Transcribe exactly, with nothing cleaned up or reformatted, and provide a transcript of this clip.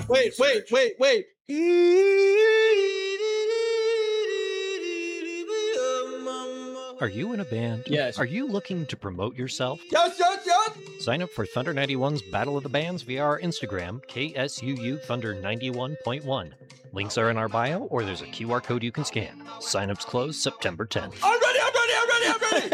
Wait, wait, wait, wait. Are you in a band? Yes. Are you looking to promote yourself? Yes, yes, yes. Sign up for Thunder ninety-one's Battle of the Bands via our Instagram, K S U U Thunder ninety-one point one. Links are in our bio, or there's a Q R code you can scan. Signups close September tenth. I'm